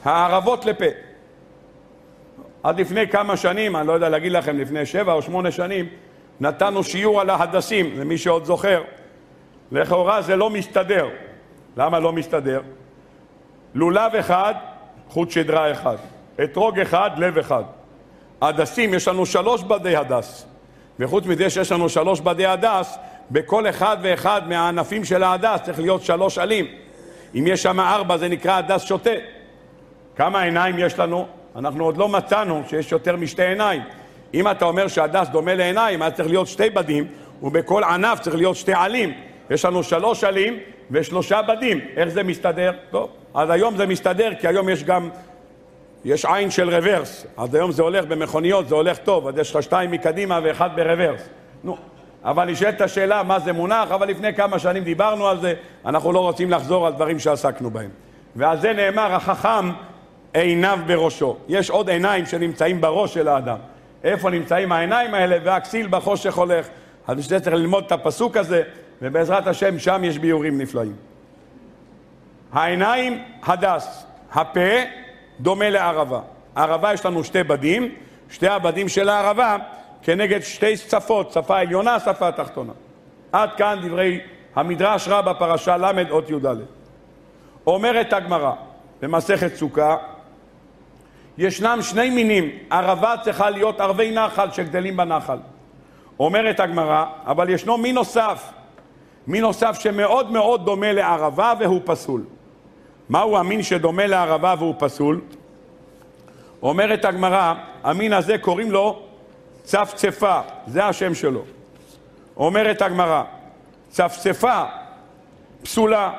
הערבות לפה. עד לפני כמה שנים, אני לא יודע להגיד לכם, לפני 7 או 8 שנים, נתנו שיעור על ההדסים, למי שעוד זוכר. לכאורה זה לא מסתדר. למה לא מסתדר? לולב אחד, חוט שדרה אחד. אתרוג אחד, לב אחד. הדסים, יש לנו 3 בדי הדס. וחוץ מזה שיש לנו 3 בדי הדס, בכל אחד ואחד מהענפים של ההדס צריך להיות 3 עלים. אם יש שם 4 זה נקרא הדס שוטה. כמה עיניים יש לנו? אנחנו עוד לא מצאנו שיש יותר משתי עיניים. אם אתה אומר שהדס דומה לעיניים, אז צריך להיות 2 בדים, ובכל ענף צריך להיות 2 עלים. יש לנו 3 עלים ו3 בדים. איך זה מסתדר? טוב, אז היום זה מסתדר, כי היום יש עין של רוורס. אז היום זה הולך במכוניות, זה הולך טוב. אז יש לך 2 מקדימה ו1 ברוורס. נו, אבל נשאלת השאלה מה זה מונח, אבל לפני כמה שנים דיברנו על זה, אנחנו לא רוצים לחזור על דברים שעסקנו בהם. ועל זה נאמר, החכם עיניו בראשו. יש עוד עיניים שנמצאים בראש של האדם. איפה נמצאים העיניים האלה? והכסיל בחושך הולך. אז בשביל זה צריך ללמוד את הפסוק הזה, ובעזרת השם שם יש ביורים נפלאים. העיניים הדס, הפה דומה לערבה. הערבה יש לנו 2 בדים, 2 הבדים של הערבה כנגד 2 שפות, שפה עליונה, שפה תחתונה. עד כאן דברי המדרש רבה פרשה למד אות י"ד. אומרת הגמרא במסכת סוכה, ישנם 2 מינים, ערבה צריכה להיות ערבי נחל שגדלים בנחל. אומרת הגמרא, אבל ישנו מין נוסף שמאוד מאוד דומה לערבה והוא פסול. מהו המין שדומה לערבה והוא פסול? אומרת הגמרא, המין הזה קוראים לו צפצפה, זה השם שלו. אומרת הגמרא, צפצפה פסולה.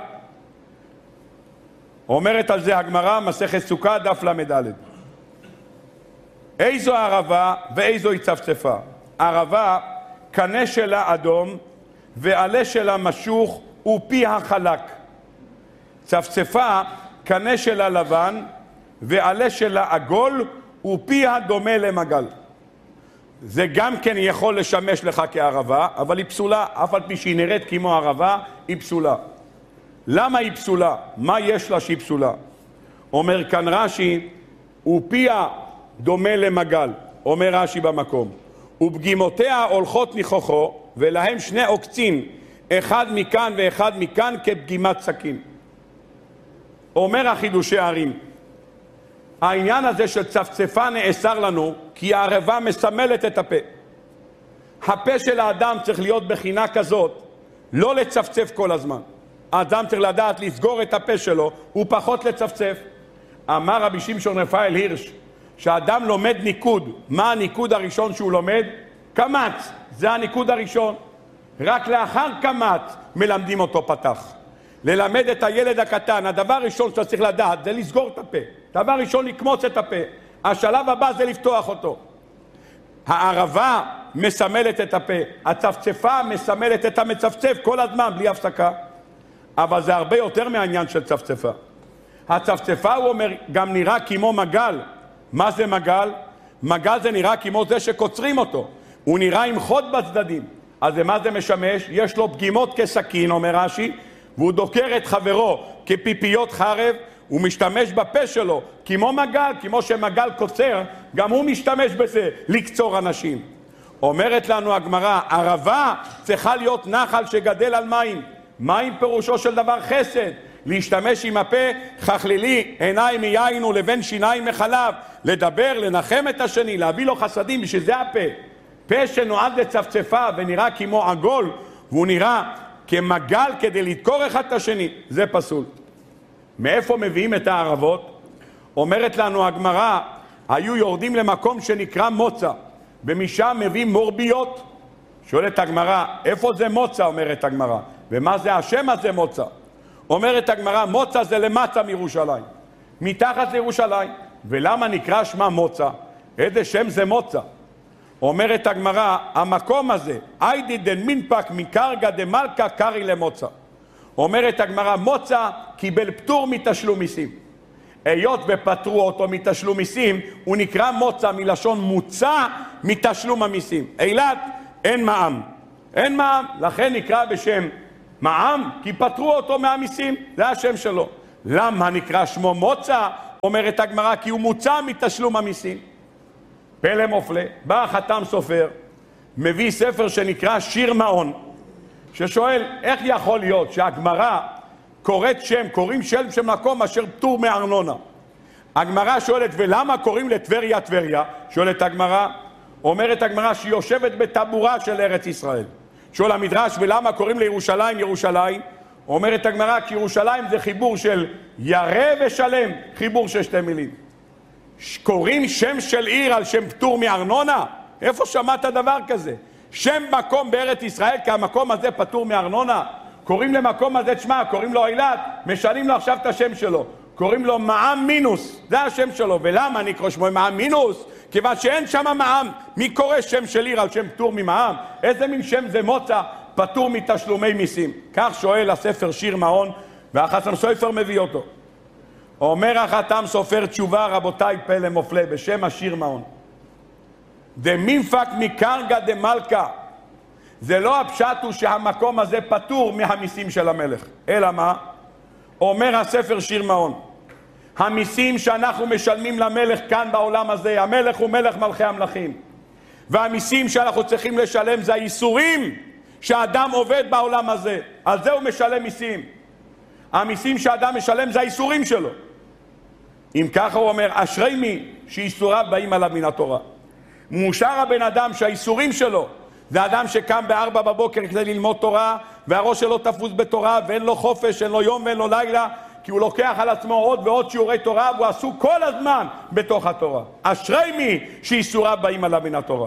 אומרת על זה הגמרא, מסכת סוכה, דף למד. איזו ערבה ואיזו היא צפצפה? ערבה, קנה שלה אדום ועלה שלה משוך ופיה חלק. צפצפה, קנה שלה לבן ועלה שלה עגול ופיה דומה למגל. זה גם כן יכול לשמש לך כערבה, אבל היא פסולה, אף על פי שהיא נראית כמו ערבה, היא פסולה. למה היא פסולה? מה יש לה שהיא פסולה? אומר כאן רש"י, ופיה דומה למגל, אומר רש"י במקום. ופגימותיה הולכות ניחוחו, ולהם 2 עוקצים, אחד מכאן ואחד מכאן כפגימת סכין. אומר החידושי הערים, העניין הזה של צפצפה נאסר לנו, כי הערבה מסמלת את הפה. הפה של האדם צריך להיות בחינה כזאת, לא לצפצף כל הזמן. האדם צריך לדעת לסגור את הפה שלו, ופחות לצפצף. אמר רבי שמשון רפאל הירש, שהאדם לומד ניקוד. מה הניקוד הראשון שהוא לומד? קמץ, זה הניקוד הראשון. רק לאחר קמץ מלמדים אותו פתח. ללמד את הילד הקטן, הדבר הראשון שאתה צריך לדעת זה לסגור את הפה. דבר ראשון לקמוץ את הפה. השלב הבא זה לפתוח אותו. הערבה מסמלת את הפה, הצפצפה מסמלת את המצפצף כל הזמן בלי הפסקה. אבל זה הרבה יותר מהעניין של צפצפה. הצפצפה, הוא אומר, גם נראה כמו מגל. מה זה מגל? מגל זה נראה כמו זה שקוצרים אותו. הוא נראה עם חוד בצדדים. אז מה זה משמש? יש לו פגימות כסכין, אומר רש"י, והוא דוקר את חברו כפיפיות חרב, הוא משתמש בפה שלו כמו מגל, כמו שמגל קוצר, גם הוא משתמש בזה לקצור אנשים. אומרת לנו הגמרא, ערבה צריכה להיות נחל שגדל על מים. מים פירושו של דבר חסד, להשתמש עם הפה, חכלילי עיניים מיין ולבן שיניים מחלב, לדבר, לנחם את השני, להביא לו חסדים, בשביל זה הפה. פה שנועד לצפצפה ונראה כמו עגול, והוא נראה כמגל כדי לדקור אחד את השני, זה פסול. מאיפה מביאים את הערבות? אומרת לנו הגמרא, היו יורדים למקום שנקרא מוצא, ומשם מביאים מורביות. שואלת הגמרא, איפה זה מוצא? אומרת הגמרא, ומה זה השם הזה מוצא? אומרת הגמרא, מוצא זה למטה מירושלים, מתחת לירושלים. ולמה נקרא שמה מוצא? איזה שם זה מוצא? אומרת הגמרא, המקום הזה, איידי דן מינפק מקרגה דמלכה קרי למוצא. אומרת הגמרא, מוצא קיבל פטור מתשלום מיסים. היות ופטרו אותו מתשלום מיסים, הוא נקרא מוצא מלשון מוצא מתשלום המיסים. אילת אין מע"מ. אין מע"מ, לכן נקרא בשם מע"מ, כי פטרו אותו מהמיסים, זה השם שלו. למה נקרא שמו מוצא? אומרת הגמרא, כי הוא מוצא מתשלום המיסים. פלא מופלא, בא החתם סופר, מביא ספר שנקרא שיר מעון, ששואל איך יכול להיות שהגמרא קוראים שם מקום אשר פטור מארנונה. הגמרא שואלת, ולמה קוראים לטבריה טבריה? שואלת הגמרא, אומרת הגמרא שהיא יושבת בטבורה של ארץ ישראל. שואל המדרש, ולמה קוראים לירושלים ירושלים? אומרת הגמרא, כי ירושלים זה חיבור של ירא ושלם, חיבור של שתי מילים. קוראים שם של עיר על שם פטור מארנונה? איפה שמעת דבר כזה? שם מקום בארץ ישראל, כי המקום הזה פטור מארנונה? קוראים למקום הזה, תשמע, קוראים לו אילת, משנים לו עכשיו את השם שלו. קוראים לו מע"מ מינוס, זה השם שלו. ולמה אני קורא שמו מע"מ מינוס? כיוון שאין שם מע"מ. מי קורא שם של עיר על שם פטור ממע"מ? איזה מין שם זה מוצא פטור מתשלומי מיסים? כך שואל הספר שיר מעון, והחתם סופר מביא אותו. אומר החתם סופר תשובה, רבותיי, פלא מופלא, בשם השיר מעון. דמימפק מקרגא דמלכא, זה לא הפשט הוא שהמקום הזה פטור מהמיסים של המלך, אלא מה? אומר הספר שיר מעון, המיסים שאנחנו משלמים למלך כאן בעולם הזה, המלך הוא מלך מלכי המלכים, והמיסים שאנחנו צריכים לשלם זה האיסורים שהאדם עובד בעולם הזה, על זה הוא משלם מיסים. המיסים שהאדם משלם זה האיסורים שלו. אם ככה הוא אומר, אשרי מי שאיסוריו באים עליו מן התורה. מאושר הבן אדם שהאיסורים שלו זה אדם שקם ב4 בבוקר כדי ללמוד תורה, והראש שלו תפוס בתורה, ואין לו חופש, אין לו יום ואין לו לילה, כי הוא לוקח על עצמו עוד ועוד שיעורי תורה, והוא עסוק כל הזמן בתוך התורה. אשרי מי שאיסוריו באים עליו מן התורה.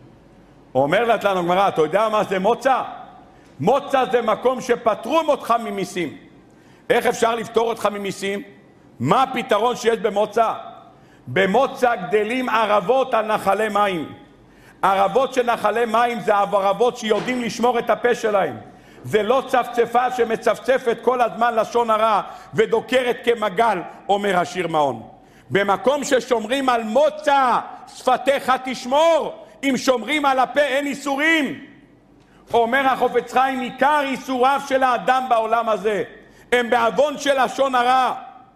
אומרת לנו גמרא, אתה יודע מה זה מוצא? מוצא זה מקום שפטרו אותך ממיסים. איך אפשר לפתור אותך ממיסים? מה הפתרון שיש במוצא? במוצא גדלים ערבות על נחלי מים. ערבות של נחלי מים זה ערבות שיודעים לשמור את הפה שלהם. זה לא צפצפה שמצפצפת כל הזמן לשון הרע ודוקרת כמגל, אומר השיר מעון. במקום ששומרים על מוצא, שפתיך תשמור. אם שומרים על הפה אין איסורים. אומר החפץ חיים, עיקר איסוריו של האדם בעולם הזה הם בעוון של לשון הרע.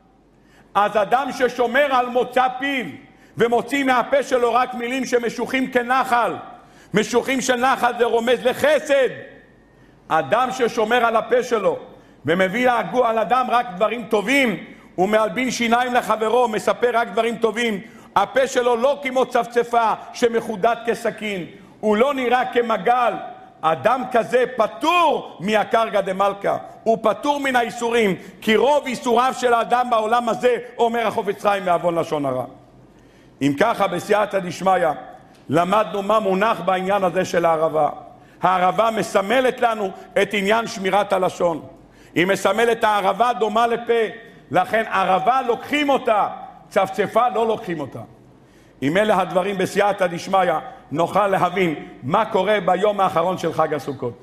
אז אדם ששומר על מוצא פיו ומוציא מהפה שלו רק מילים שמשוחים כנחל, משוחים של נחל זה רומז לחסד. אדם ששומר על הפה שלו ומביא להגוע על אדם רק דברים טובים, הוא מלבין שיניים לחברו, מספר רק דברים טובים, הפה שלו לא כמו צפצפה שמחודד כסכין, הוא לא נראה כמגל. אדם כזה פטור מהקרגא דמלכא, הוא פטור מן האיסורים, כי רוב איסוריו של האדם בעולם הזה, אומר החפץ חיים, מעוון לשון הרע. אם ככה, בסייעתא דשמיא, למדנו מה מונח בעניין הזה של הערבה. הערבה מסמלת לנו את עניין שמירת הלשון. היא מסמלת הערבה דומה לפה, לכן ערבה לוקחים אותה, צפצפה לא לוקחים אותה. אם אלה הדברים בסייעתא דשמיא, נוכל להבין מה קורה ביום האחרון של חג הסוכות.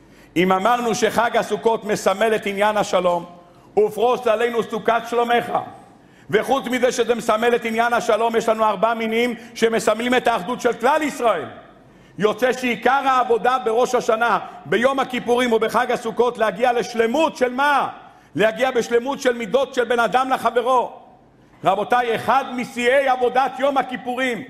אם אמרנו שחג הסוכות מסמל את עניין השלום, ופרוס עלינו סוכת שלומך, וחוץ מזה שזה מסמל את עניין השלום, יש לנו 4 מינים שמסמלים את האחדות של כלל ישראל. יוצא שעיקר העבודה בראש השנה, ביום הכיפורים ובחג הסוכות, להגיע לשלמות של מה? להגיע בשלמות של מידות של בן אדם לחברו. רבותיי, אחד משיאי עבודת יום הכיפורים,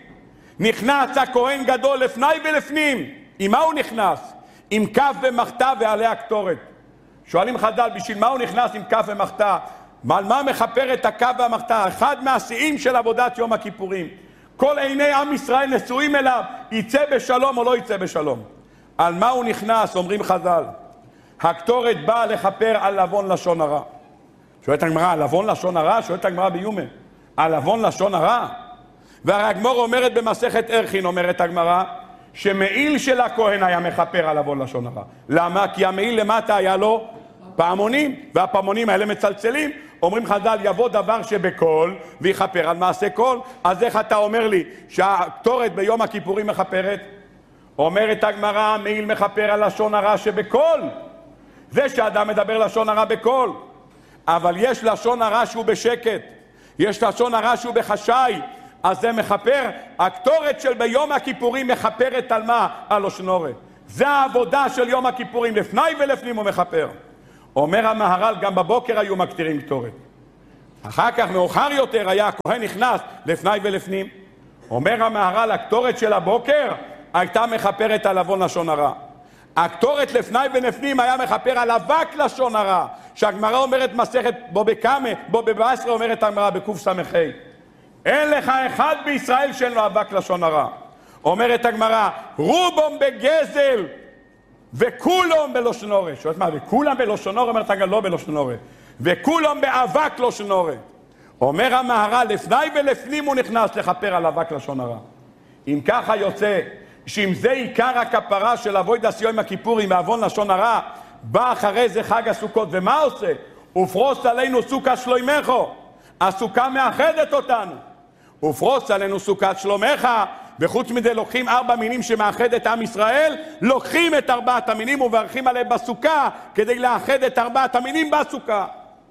נכנס הכהן גדול לפני ולפנים. עם מה הוא נכנס? עם כף ומחתה ועליה קטורת. שואלים חז"ל, בשביל מה הוא נכנס עם כף ומחתה? על מה מכפר את הכף והמחתה? אחד מהשיאים של עבודת יום הכיפורים. כל עיני עם ישראל נשואים אליו, יצא בשלום או לא יצא בשלום. על מה הוא נכנס? אומרים חז"ל, הקטורת באה לכפר על עוון לשון הרע. שואלת הגמרא, על עוון לשון הרע? שואלת הגמרא ביומה, על עוון לשון הרע? והגמרא אומרת במסכת ערכין, אומרת הגמרא, שמעיל של הכהן היה מכפר על עוון לשון הרע. למה? כי המעיל למטה היה לו פעמונים, והפעמונים האלה מצלצלים. אומרים חז"ל, יבוא דבר שבקול ויכפר על מעשה קול. אז איך אתה אומר לי שהקטורת ביום הכיפורים מכפרת? אומרת הגמרא, המעיל מכפר על לשון הרע שבקול. זה שאדם מדבר לשון הרע בקול. אבל יש לשון הרע שהוא בשקט, יש לשון הרע שהוא בחשאי, אז זה מכפר. הקטורת של ביום הכיפורים מכפרת על מה? על לשונורת. זה העבודה של יום הכיפורים, לפני ולפנים הוא מכפר. אומר המהר"ל, גם בבוקר היו מקטירים קטורת. אחר כך מאוחר יותר היה הכהן נכנס לפני ולפנים. אומר המהר"ל, הקטורת של הבוקר הייתה מכפרת על עוון לשון הרע. הקטורת לפני ולפנים היה מכפר על אבק לשון הרע, שהגמרא אומרת מסכת בו בקמה, בו בבעשרה אומרת הגמרא בקוף סמכי. אין לך אחד בישראל שאין לו אבק לשון הרע. אומרת הגמרא, רובם בגזל וכולם בלושנורא. שואלת מה, וכולם בלושנורא? אומרת הגמרא, לא בלושנורא. וכולם באבק לשונורא. אומר המהר"ל, לפני ולפנים הוא נכנס לכפר על אבק לשון הרע. אם ככה יוצא, שאם זה עיקר הכפרה של אבוידס יום הכיפורים מעוון לשון הרע, בא אחרי זה חג הסוכות, ומה עושה? ופרוס עלינו סוכת שלומך. הסוכה מאחדת אותנו. ופרוס עלינו סוכת שלומך, וחוץ מזה לוקחים 4 מינים שמאחד את עם ישראל, לוקחים את 4 המינים וברכים עליהם בסוכה, כדי לאחד את 4 המינים בסוכה.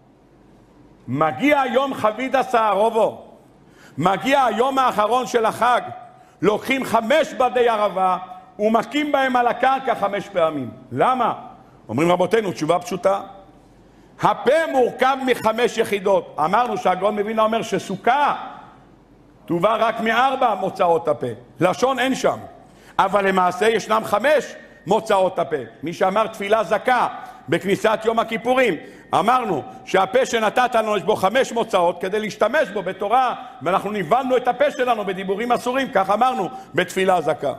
מגיע יום חבית הסערובו, מגיע היום האחרון של החג, לוקחים 5 בדי ערבה ומכים בהם על הקרקע 5 פעמים. למה? אומרים רבותינו, תשובה פשוטה. הפה מורכב מ5 יחידות. אמרנו שהגאון מווילנה אומר שסוכה תובא רק מ4 מוצאות הפה. לשון אין שם. אבל למעשה ישנם 5 מוצאות הפה. מי שאמר תפילה זכה בכניסת יום הכיפורים, אמרנו שהפה שנתת לנו יש בו 5 מוצאות כדי להשתמש בו בתורה, ואנחנו ניבלנו את הפה שלנו בדיבורים אסורים, כך אמרנו בתפילה זכה.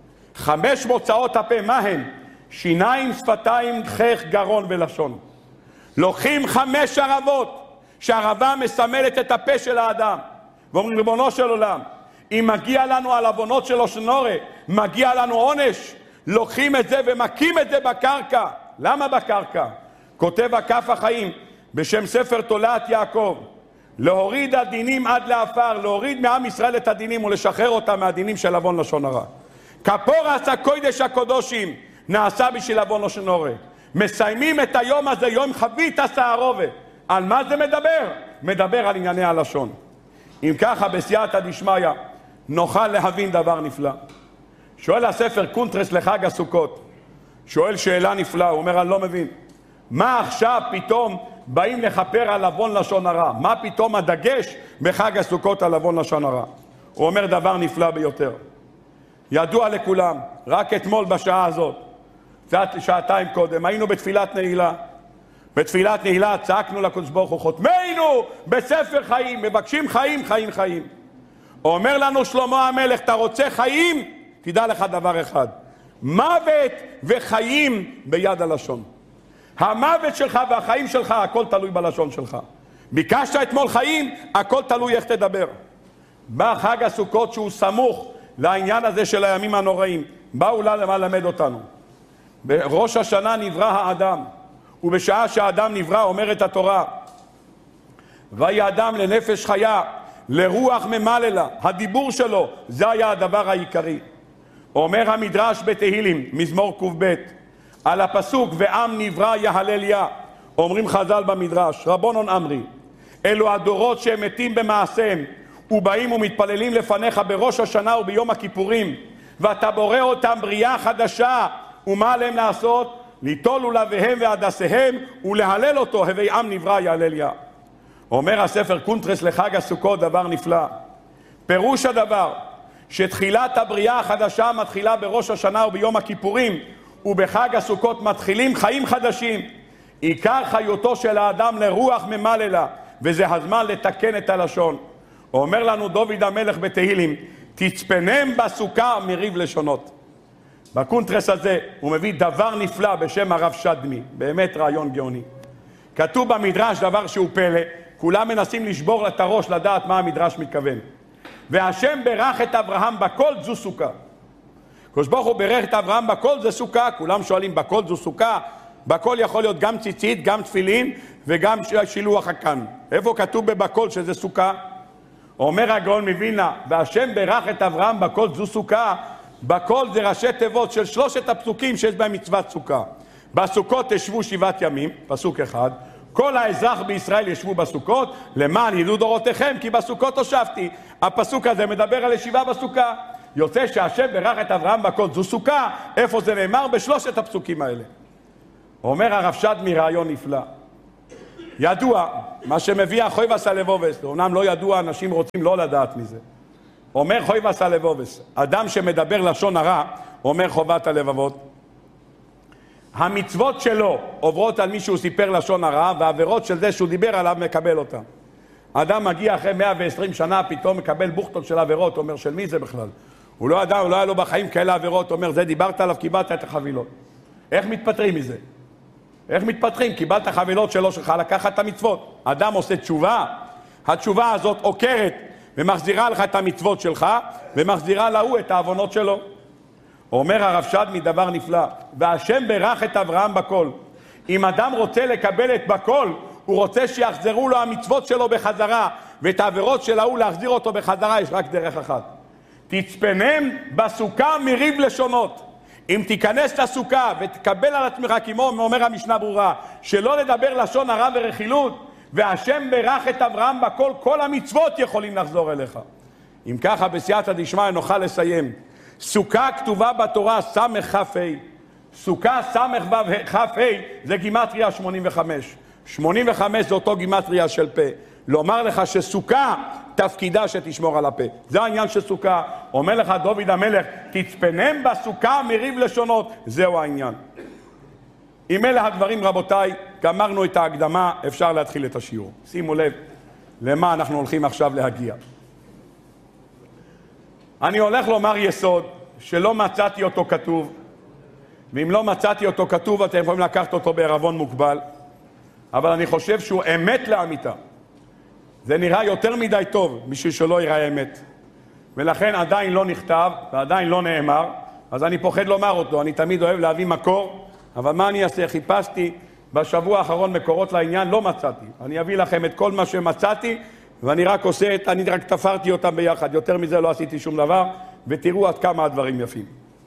5 מוצאות הפה, מה הן? שיניים, שפתיים, חך, גרון ולשון. לוקחים 5 ערבות, שהערבה מסמלת את הפה של האדם, ואומרים ריבונו של עולם, אם מגיע לנו על עוונות של לשון הרע, מגיע לנו עונש, לוקחים את זה ומכים את זה בקרקע. למה בקרקע? כותב הכף החיים בשם ספר תולעת יעקב, להוריד הדינים עד לאפר, להוריד מעם ישראל את הדינים ולשחרר אותם מהדינים של עוון לשון הרע. כפור עשה קודש הקודשים, נעשה בשביל עוון לשון הרע. מסיימים את היום הזה, יום חבית הסערובה. על מה זה מדבר? מדבר על ענייני הלשון. אם ככה בסייעתא דשמיא נוכל להבין דבר נפלא. שואל הספר קונטרס לחג הסוכות, שואל שאלה נפלאה, הוא אומר אני לא מבין, מה עכשיו פתאום באים לכפר על עוון לשון הרע? מה פתאום הדגש בחג הסוכות על עוון לשון הרע? הוא אומר דבר נפלא ביותר. ידוע לכולם, רק אתמול בשעה הזאת, קצת שעתיים קודם, היינו בתפילת נעילה. בתפילת נעילה צעקנו לקדוש ברוך הוא, חותמנו בספר חיים, מבקשים חיים, חיים, חיים. אומר לנו שלמה המלך, אתה רוצה חיים? תדע לך דבר אחד, מוות וחיים ביד הלשון. המוות שלך והחיים שלך, הכל תלוי בלשון שלך. ביקשת אתמול חיים, הכל תלוי איך תדבר. בא חג הסוכות שהוא סמוך לעניין הזה של הימים הנוראים. באו ללמד אותנו. בראש השנה נברא האדם, ובשעה שהאדם נברא אומרת התורה, ויהי האדם לנפש חיה, לרוח ממללה. הדיבור שלו, זה היה הדבר העיקרי. אומר המדרש בתהילים, מזמור ק"ב, על הפסוק ועם נברא יהלליה, אומרים חז"ל במדרש, רבונון אמרי, אלו הדורות שהם מתים במעשיהם ובאים ומתפללים לפניך בראש השנה וביום הכיפורים, ואתה בורא אותם בריאה חדשה, ומה עליהם לעשות? ליטול ולביהם והדסיהם ולהלל אותו, הווי עם נברא יהלליה. אומר הספר קונטרס לחג הסוכות דבר נפלא. פירוש הדבר שתחילת הבריאה החדשה מתחילה בראש השנה וביום הכיפורים, ובחג הסוכות מתחילים חיים חדשים. עיקר חיותו של האדם לרוח ממללה, וזה הזמן לתקן את הלשון. אומר לנו דוד המלך בתהילים, תצפנם בסוכה מריב לשונות. בקונטרס הזה הוא מביא דבר נפלא בשם הרב שדמי, באמת רעיון גאוני. כתוב במדרש דבר שהוא פלא, כולם מנסים לשבור את הראש לדעת מה המדרש מתכוון. והשם ברך את אברהם בכל זו סוכה. הקדוש ברוך הוא ברך את אברהם בכל זה סוכה, כולם שואלים בכל זו סוכה, בכל יכול להיות גם ציצית, גם תפילין וגם שילוח הקן. איפה כתוב בבכל שזה סוכה? אומר הגאון מווילנה, והשם ברך את אברהם בכל זו סוכה, בכל זה ראשי תיבות של 3 הפסוקים שיש בהם מצוות סוכה. בסוכות תשבו 7 ימים, פסוק אחד, כל האזרח בישראל ישבו בסוכות, למען ידעו דורותיכם, כי בסוכות הושבתי. הפסוק הזה מדבר על ישיבה בסוכה. יוצא שהשם ברך את אברהם בכל זו סוכה, איפה זה נאמר? ב3 הפסוקים האלה. אומר הרב שדמי רעיון נפלא. ידוע, מה שמביא החוי וסלבובס, אומנם לא ידוע, אנשים רוצים לא לדעת מזה. אומר חוי וסלבובס, אדם שמדבר לשון הרע, אומר חובת הלבבות, המצוות שלו עוברות על מי שהוא סיפר לשון הרע, והעבירות של זה שהוא דיבר עליו מקבל אותם. אדם מגיע אחרי 120 שנה, פתאום מקבל בוכטות של עבירות, אומר של מי זה בכלל? הוא לא אדם, לא היה לו בחיים כאלה עבירות, אומר זה דיברת עליו, קיבלת את החבילות. איך מתפטרים מזה? איך מתפתחים? קיבלת חבילות שלך, לקחת את המצוות. אדם עושה תשובה, התשובה הזאת עוקרת ומחזירה לך את המצוות שלך, ומחזירה להוא את העוונות שלו. אומר הרב שדמי דבר נפלא, והשם ברך את אברהם בכל. אם אדם רוצה לקבל את בכל, הוא רוצה שיחזרו לו המצוות שלו בחזרה, ואת העבירות של ההוא להחזיר אותו בחזרה, יש רק דרך אחת. תצפנם בסוכה מריב לשונות. אם תיכנס לסוכה ותקבל על עצמך, כמו אומר המשנה ברורה, שלא לדבר לשון הרע ורכילות, והשם ברך את אברהם בכל, כל המצוות יכולים לחזור אליך. אם ככה בסייעתא דשמיא נוכל לסיים. סוכה כתובה בתורה סמ"כ"ה, סוכה סמ"כ"ה זה גימטריה 85. 85 זה אותו גימטריה של פה. לומר לך שסוכה תפקידה שתשמור על הפה. זה העניין של סוכה. אומר לך דוד המלך, תצפנם בסוכה מריב לשונות. זהו העניין. אם אלה הדברים רבותיי, גמרנו את ההקדמה, אפשר להתחיל את השיעור. שימו לב למה אנחנו הולכים עכשיו להגיע. אני הולך לומר יסוד שלא מצאתי אותו כתוב, ואם לא מצאתי אותו כתוב אתם יכולים לקחת אותו בערבון מוגבל, אבל אני חושב שהוא אמת לאמיתה. זה נראה יותר מדי טוב בשביל שלא יראה אמת, ולכן עדיין לא נכתב ועדיין לא נאמר, אז אני פוחד לומר אותו. אני תמיד אוהב להביא מקור, אבל מה אני אעשה? חיפשתי בשבוע האחרון מקורות לעניין, לא מצאתי. אני אביא לכם את כל מה שמצאתי, ואני רק עושה אני רק תפרתי אותם ביחד, יותר מזה לא עשיתי שום דבר, ותראו עד כמה הדברים יפים.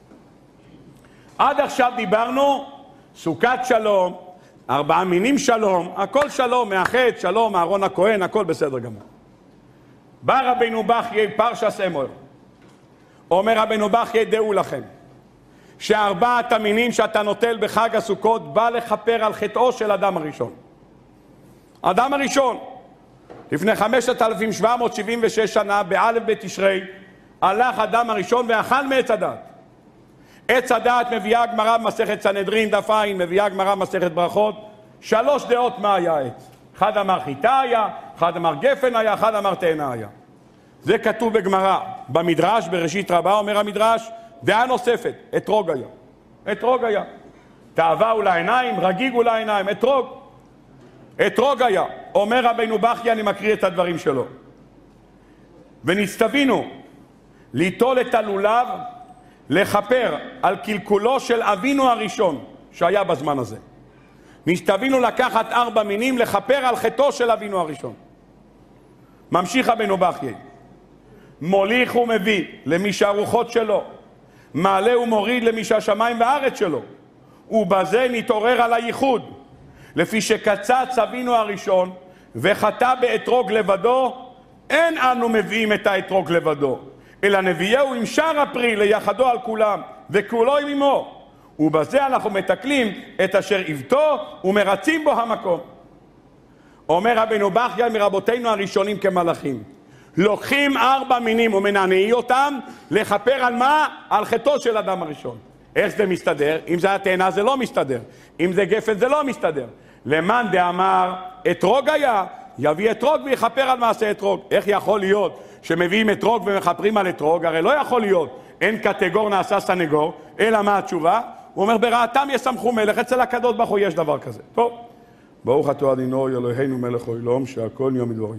עד עכשיו דיברנו סוכת שלום, 4 מינים שלום, הכל שלום, מאחד, שלום, אהרון הכהן, הכל בסדר גמור. בא רבינו בחיי פרשס אמור, אומר רבינו בחיי, דעו לכם שארבעת המינים שאתה נוטל בחג הסוכות בא לכפר על חטאו של אדם הראשון. אדם הראשון לפני 5776 שנה באלף בתשרי הלך אדם הראשון ואכל מעץ הדעת. עץ הדעת מביאה הגמרא במסכת סנהדרין דף ע', מביאה הגמרא במסכת ברכות 3 דעות מה היה העץ. אחד אמר חיטה היה, אחד אמר גפן היה, אחד אמר תאנה היה. זה כתוב בגמרא. במדרש בראשית רבה אומר המדרש דעה נוספת, אתרוג היה. אתרוג היה. תאווה הוא לעיניים, רגיג הוא לעיניים, אתרוג. אתרוג היה. אומר רבינו בחייא, אני מקריא את הדברים שלו. ונצטווינו ליטול את הלולב לכפר על קלקולו של אבינו הראשון שהיה בזמן הזה. נצטווינו לקחת 4 מינים לכפר על חטאו של אבינו הראשון. ממשיך רבינו בחייא, מוליך ומביא למי שהרוחות שלו, מעלה ומוריד למי שהשמיים והארץ שלו, ובזה נתעורר על הייחוד, לפי שקצץ אבינו הראשון וחטא באתרוג לבדו, אין אנו מביאים את האתרוג לבדו, אלא נביאהו עם שאר הפרי ליחדו על כולם, וכולו עם עמו, ובזה אנחנו מתקלים את אשר עבתו ומרצים בו המקום. אומר רבינו בחייא, מרבותינו הראשונים כמלאכים, לוקחים 4 מינים ומנענעי אותם לכפר על מה? על חטאו של אדם הראשון. איך זה מסתדר? אם זה התאנה זה לא מסתדר, אם זה גפן זה לא מסתדר. למאן דאמר אתרוג היה, יביא אתרוג ויכפר על מעשה אתרוג. איך יכול להיות שמביאים אתרוג ומכפרים על אתרוג? הרי לא יכול להיות, אין קטגור נעשה סנגור, אלא מה התשובה? הוא אומר ברעתם ישמחו מלך, אצל הקדוש ברוך הוא יש דבר כזה. טוב, ברוך אתה אדינו אלוהינו מלך העולם שהכל נהיה מדברו.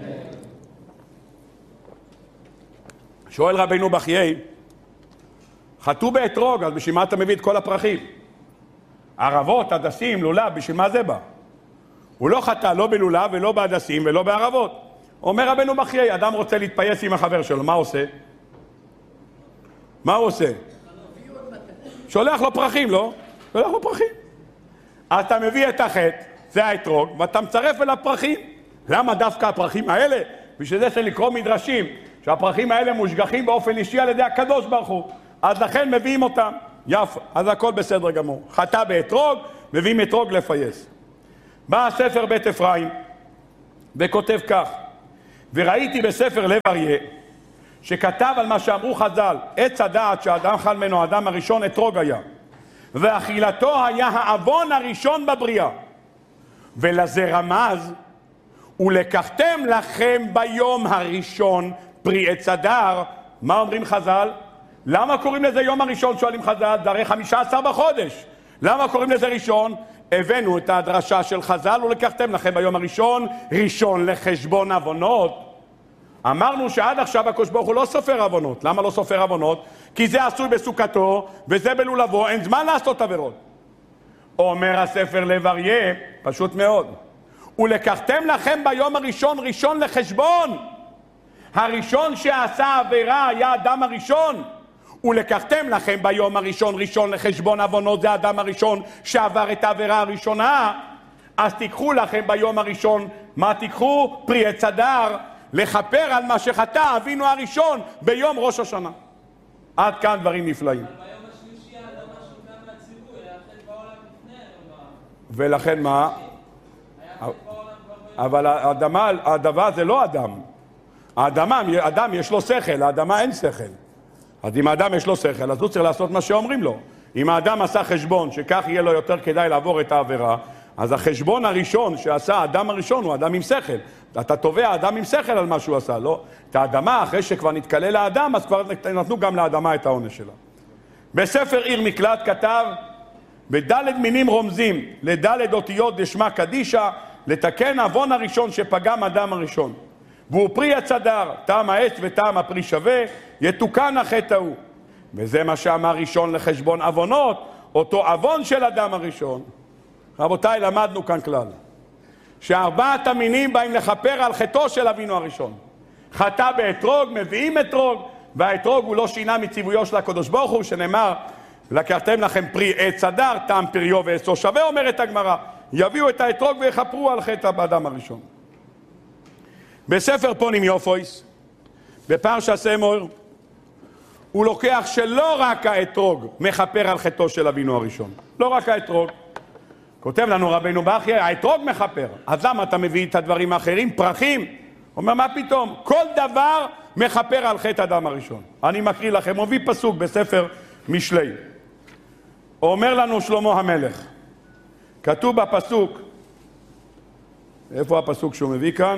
שואל רבינו בחיי, חטאו באתרוג, אז בשביל מה אתה מביא את כל הפרחים? ערבות, הדסים, לולב, בשביל מה זה בא? הוא לא חטא לא בלולב ולא בהדסים ולא בערבות. אומר רבינו בחיי, אדם רוצה להתפייס עם החבר שלו, מה עושה? מה הוא עושה? שולח לו פרחים, לא? שולח לו פרחים. אז אתה מביא את החטא, זה האתרוג, ואתה מצרף אליו פרחים. למה דווקא הפרחים האלה? בשביל זה צריך לקרוא מדרשים, שהפרחים האלה מושגחים באופן אישי על ידי הקדוש ברוך הוא. אז לכן מביאים אותם. יפה, אז הכל בסדר גמור. חטא באתרוג, מביאים אתרוג לפייס. בא הספר בית אפרים וכותב כך: וראיתי בספר לב אריה שכתב על מה שאמרו חז"ל, עץ הדעת שהאדם אכל ממנו, האדם הראשון אתרוג היה, ואכילתו היה העוון הראשון בבריאה, ולזה רמז, ולקחתם לכם ביום הראשון פרי עץ הדר. מה אומרים חז"ל? למה קוראים לזה יום הראשון? שואלים חז"ל, זה הרי 15 בחודש, למה קוראים לזה ראשון? הבאנו את הדרשה של חז"ל, ולקחתם לכם ביום הראשון, ראשון לחשבון עוונות. אמרנו שעד עכשיו הקדוש ברוך הוא לא סופר עוונות. למה לא סופר עוונות? כי זה עשוי בסוכתו וזה בלולבו, אין זמן לעשות עבירות. אומר הספר לב אריה, פשוט מאוד, ולקחתם לכם ביום הראשון, ראשון לחשבון. הראשון שעשה עבירה היה האדם הראשון. ולקחתם לכם ביום הראשון, ראשון לחשבון עוונות, זה האדם הראשון שעבר את העבירה הראשונה. אז תיקחו לכם ביום הראשון, מה תיקחו? פרי עץ הדר, לכפר על מה שחטא אבינו הראשון ביום ראש השנה. עד כאן דברים נפלאים. אבל ביום השלישי האדם השוקע מהציווי, היה חטא בעולם לפני. ולכן מה? אבל האדמה זה לא אדם. האדם יש לו שכל, האדמה אין שכל. אז אם האדם יש לו שכל, אז הוא צריך לעשות מה שאומרים לו. אם האדם עשה חשבון שכך יהיה לו יותר כדאי לעבור את העבירה, אז החשבון הראשון שעשה האדם הראשון הוא אדם עם שכל. אתה תובע אדם עם שכל על מה שהוא עשה, לא? את האדמה, אחרי שכבר נתקלה לאדם, אז כבר נתנו גם לאדמה את העונש שלה. בספר עיר מקלט כתב, בדלת מינים רומזים לדלת אותיות דשמה קדישה, לתקן עוון הראשון שפגם אדם הראשון. והוא פרי עץ הדר, טעם העץ וטעם הפרי שווה, יתוקן החטא ההוא. וזה מה שאמר ראשון לחשבון עוונות, אותו עוון של אדם הראשון. רבותיי, למדנו כאן כלל, שארבעת המינים באים לכפר על חטאו של אבינו הראשון. חטא באתרוג, מביאים אתרוג, והאתרוג הוא לא שינה מציוויו של הקדוש ברוך הוא, שנאמר, לקחתם לכם פרי עץ הדר, טעם פריו ועצו שווה, אומרת הגמרא, יביאו את האתרוג ויכפרו על חטא האדם הראשון. בספר פונים יופויס, בפרשת אמור, הוא לוקח שלא רק האתרוג מכפר על חטאו של אבינו הראשון, לא רק האתרוג. כותב לנו רבינו בכייה, האתרוג מכפר. אז למה אתה מביא את הדברים האחרים? פרחים. אומר, מה פתאום? כל דבר מכפר על חטא האדם הראשון. אני מקריא לכם, מביא פסוק בספר משלי. אומר לנו שלמה המלך, כתוב בפסוק, איפה הפסוק שהוא מביא כאן?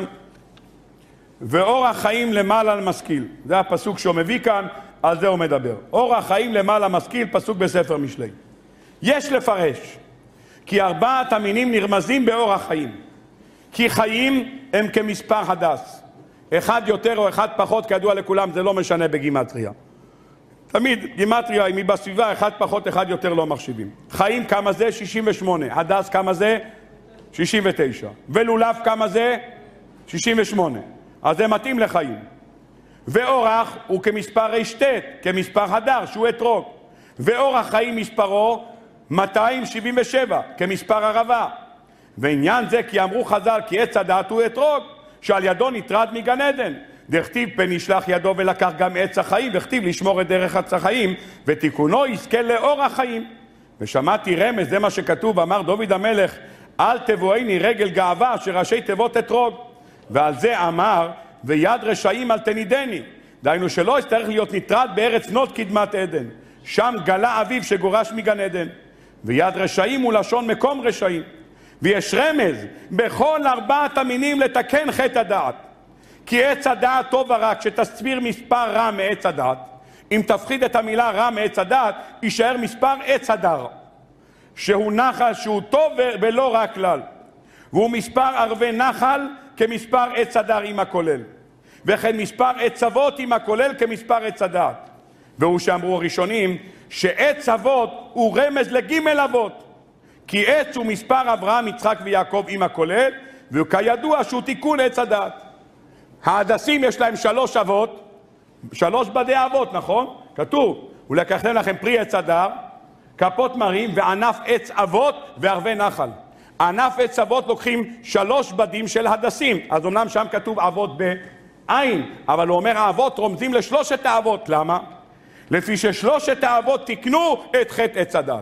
ואורח חיים למעלה משכיל. זה הפסוק שהוא מביא כאן, על זה הוא מדבר. אורח חיים למעלה משכיל, פסוק בספר משלי. יש לפרש כי ארבעת המינים נרמזים באורח חיים. כי חיים הם כמספר הדס. אחד יותר או אחד פחות, כידוע לכולם, זה לא משנה בגימטריה. תמיד גימטריה, אם היא בסביבה, אחד פחות, אחד יותר לא מחשיבים. חיים כמה זה? 68. הדס כמה זה? 69. ולולב כמה זה? 68. אז זה מתאים לחיים. ואורח הוא כמספר רשתת, כמספר הדר, שהוא אתרוג. ואורח חיים מספרו 277, כמספר ערבה. ועניין זה כי אמרו חז"ל כי עץ הדעת הוא אתרוג, שעל ידו נטרד מגן עדן. דכתיב פן ישלח ידו ולקח גם עץ החיים, וכתיב לשמור את דרך עץ החיים, ותיקונו יזכה לאורח חיים. ושמעתי רמז, זה מה שכתוב, אמר דוד המלך, אל תבואני רגל גאווה שראשי תיבות אתרוג. ועל זה אמר, ויד רשעים אל תנידני. דהיינו שלא יצטרך להיות נטרד בארץ נוד קדמת עדן. שם גלה אביו שגורש מגן עדן. ויד רשעים הוא לשון מקום רשעים. ויש רמז בכל ארבעת המינים לתקן חטא הדעת. כי עץ הדעת טוב ורע, כשתסביר מספר רע מעץ הדעת, אם תפחיד את המילה רע מעץ הדעת, יישאר מספר עץ הדר, שהוא נחל שהוא טוב ולא רע כלל. והוא מספר ערבי נחל כמספר עץ הדר עם הכולל. וכן מספר עץ אבות עם הכולל כמספר עץ הדעת. והוא שאמרו הראשונים שעץ אבות הוא רמז לגימל אבות. כי עץ הוא מספר אברהם, יצחק ויעקב עם הכולל, וכידוע שהוא תיקון עץ הדעת. ההדסים יש להם 3 אבות, 3 בדי אבות, נכון? כתוב, ולקחתם לכם פרי עץ הדר, כפות מרים וענף עץ אבות וערבי נחל. ענף עץ אבות לוקחים 3 בדים של הדסים, אז אומנם שם כתוב אבות בעין, אבל הוא אומר האבות רומזים ל3 האבות. למה? לפי ש3 האבות תקנו את חטא עץ הדת.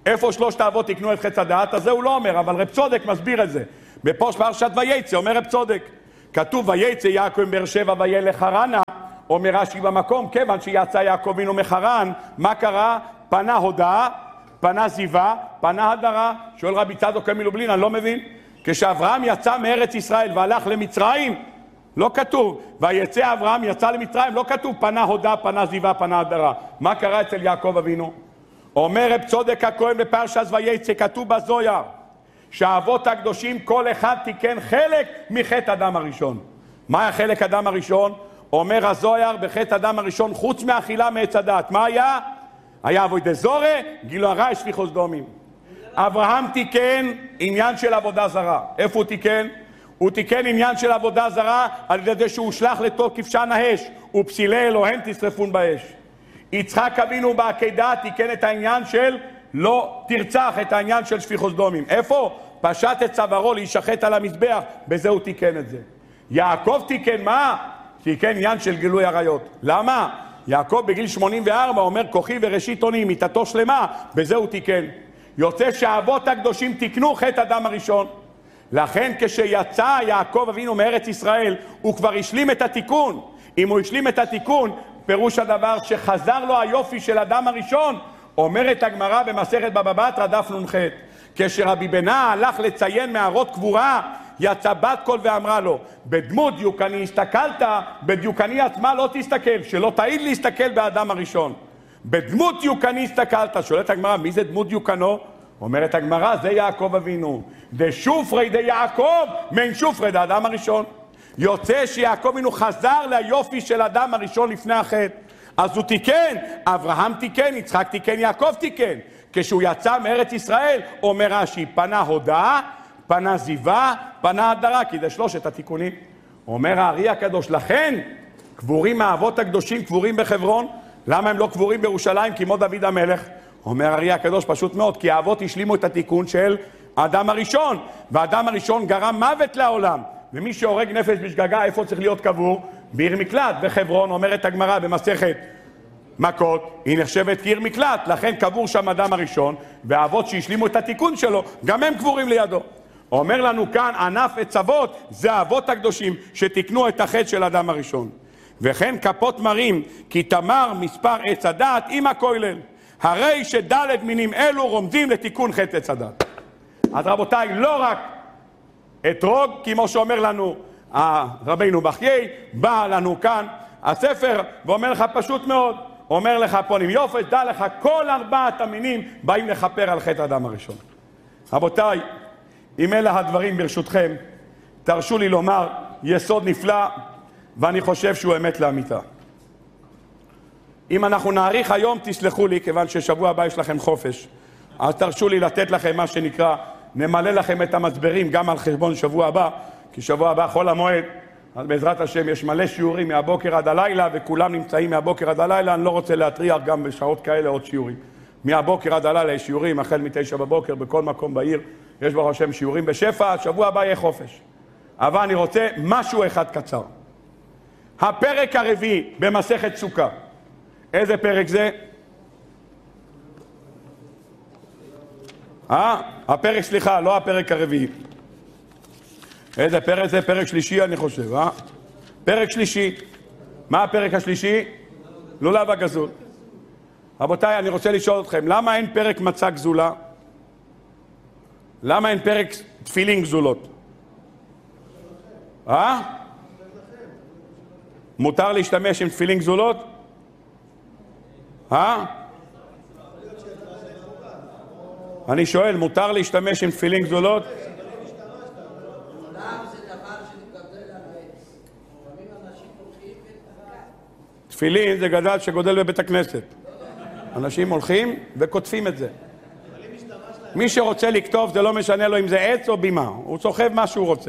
איפה שלושת האבות תקנו את חץ הדעת? אז זה הוא לא אומר, אבל רב צודק מסביר את זה. בפרשת וייצא אומר רב צודק, כתוב וייצא יעקב מבאר שבע וילך חרנה, אומר רש"י במקום, כיוון שיצא יעקב אבינו מחרן, מה קרה? פנה הודעה, פנה זיווה, פנה הדרה. שואל רבי צדוק מלובלין, אני לא מבין. כשאברהם יצא מארץ ישראל והלך למצרים, לא כתוב, ויצא אברהם יצא למצרים, לא כתוב פנה הודעה, פנה זיווה, פנה הדרה. מה קרה אצל יעקב אבינו? אומר רב צודק הכהן בפרשת וייצא, כתוב בזויר, שהאבות הקדושים כל אחד תיקן חלק מחטא אדם הראשון. מה היה חלק אדם הראשון? אומר הזויר בחטא אדם הראשון, חוץ מאכילה מעץ הדעת, מה היה? היה עבודה זורה, גילו הרע, שפיכות סדומים. אברהם תיקן עניין של עבודה זרה. איפה הוא תיקן? הוא תיקן עניין של עבודה זרה על ידי זה שהוא שלח לתוך כבשן האש, ופסילי אלוהים תשרפון באש. יצחק אבינו בעקדה תיקן את העניין של לא תרצח, את העניין של שפיכות סדומים. איפה? פשט את צווארו להישחט על המזבח, בזה הוא תיקן את זה. יעקב תיקן מה? תיקן עניין של גילוי עריות. למה? יעקב בגיל 84 אומר כוחי וראשית אוני, מיתתו שלמה, בזה הוא תיקן. יוצא שהאבות הקדושים תיקנו חטא אדם הראשון. לכן כשיצא יעקב אבינו מארץ ישראל, הוא כבר השלים את התיקון. אם הוא השלים את התיקון, פירוש הדבר שחזר לו היופי של אדם הראשון. אומרת הגמרא במסכת בבא בתרא דף נ"ח, כשרבי בנה הלך לציין מערות קבורה, יצא בת קול ואמרה לו, בדמות דיוקני הסתכלת, בדיוקני עצמה לא תסתכל, שלא תעיד להסתכל באדם הראשון. בדמות דיוקני הסתכלת. שואלת הגמרא, מי זה דמות דיוקנו? אומרת הגמרא, זה יעקב אבינו. דשופרי דיעקב מן שופרי דאדם הראשון. יוצא שיעקב אבינו חזר ליופי של אדם הראשון לפני החטא. אז הוא תיקן, אברהם תיקן, יצחק תיקן, יעקב תיקן. כשהוא יצא מארץ ישראל, אומר רש"י, פנה הודעה, פנה זיווה, פנה הדרה, כי זה שלושת התיקונים. אומר הארי הקדוש, לכן קבורים האבות הקדושים קבורים בחברון. למה הם לא קבורים בירושלים כמו דוד המלך? אומר הארי הקדוש, פשוט מאוד, כי האבות השלימו את התיקון של האדם הראשון, והאדם הראשון גרם מוות לעולם. ומי שהורג נפש בשגגה, איפה צריך להיות קבור? בעיר מקלט, בחברון. אומרת הגמרא במסכת מכות, היא נחשבת כעיר מקלט, לכן קבור שם אדם הראשון, והאבות שהשלימו את התיקון שלו, גם הם קבורים לידו. אומר לנו כאן, ענף עץ אבות, זה האבות הקדושים שתיקנו את החטא של אדם הראשון. וכן כפות מרים, כי תמר מספר עץ הדעת עם הכולל. הרי שד' מינים אלו רומזים לתיקון חטא עץ הדעת. אז רבותיי, לא רק אתרוג, כמו שאומר לנו רבינו בחיי, בא לנו כאן הספר ואומר לך פשוט מאוד, אומר לך פונים יופי, דע לך, כל ארבעת המינים באים לכפר על חטא האדם הראשון. רבותיי, אם אלה הדברים ברשותכם, תרשו לי לומר יסוד נפלא, ואני חושב שהוא אמת לאמיתה. אם אנחנו נאריך היום, תסלחו לי, כיוון ששבוע הבא יש לכם חופש, אז תרשו לי לתת לכם מה שנקרא, נמלא לכם את המצברים גם על חשבון שבוע הבא, כי שבוע הבא חול המועד, אז בעזרת השם יש מלא שיעורים מהבוקר עד הלילה, וכולם נמצאים מהבוקר עד הלילה. אני לא רוצה להטריח גם בשעות כאלה עוד שיעורים. מהבוקר עד הלילה יש שיעורים, החל מ9 בבוקר בכל מקום בעיר, יש ברוך השם שיעורים בשפע, שבוע הבא יהיה חופש. אבל אני רוצה משהו אחד קצר. הפרק הרביעי במסכת סוכה. איזה פרק זה? הפרק, סליחה, לא הפרק הרביעי. איזה פרק זה? פרק שלישי אני חושב, פרק שלישי. מה הפרק השלישי? לולב הגזול. רבותיי, אני רוצה לשאול אתכם, למה אין פרק מצה גזולה? למה אין פרק תפילין גזולות? מותר להשתמש עם תפילין גזולות? אני שואל, מותר להשתמש עם תפילין גזולות? תפילין זה גדל שגודל בבית הכנסת. אנשים הולכים וכותפים את זה. מי שרוצה לכתוב, זה לא משנה לו אם זה עץ או בימה. הוא סוחב מה שהוא רוצה.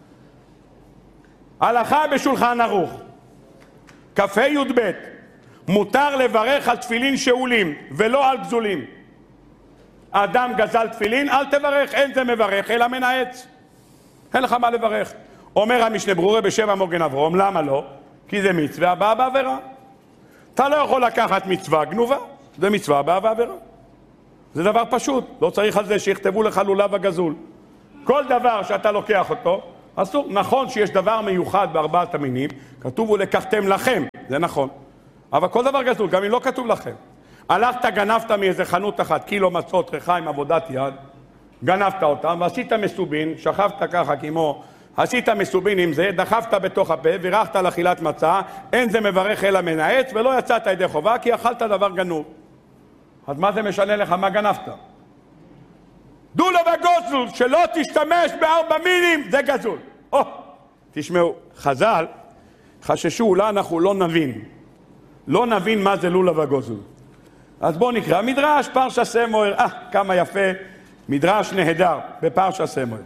הלכה בשולחן ערוך. כ"ה י"ב. מותר לברך על תפילין שאולים ולא על גזולים. האדם גזל תפילין, אל תברך, אין זה מברך, אלא מן העץ. אין לך מה לברך. אומר המשנה ברורה בשם המוגן אברום, למה לא? כי זה מצווה הבאה בעבירה. אתה לא יכול לקחת מצווה גנובה, זה מצווה הבאה בעבירה. זה דבר פשוט, לא צריך על זה שיכתבו לך לולב הגזול. כל דבר שאתה לוקח אותו, אסור. נכון שיש דבר מיוחד בארבעת המינים, כתוב ולקחתם לכם, זה נכון. אבל כל דבר גזול, גם אם לא כתוב לכם. הלכת, גנבת מאיזה חנות אחת, קילו מצות, ריחה עם עבודת יד, גנבת אותם, ועשית מסובין, שכבת ככה כמו, עשית מסובין עם זה, דחפת בתוך הפה, וירחת על אכילת מצה, אין זה מברך אלא מן העץ, ולא יצאת ידי חובה, כי אכלת דבר גנוב. אז מה זה משנה לך? מה גנבת? דולב הגוזל, שלא תשתמש בארבע מינים, זה גזול. תשמעו, חז"ל חששו, אולי אנחנו לא נבין מה זה לולב הגוזל. אז בואו נקרא, מדרש פרשה סמואל, כמה יפה, מדרש נהדר בפרשה סמואל.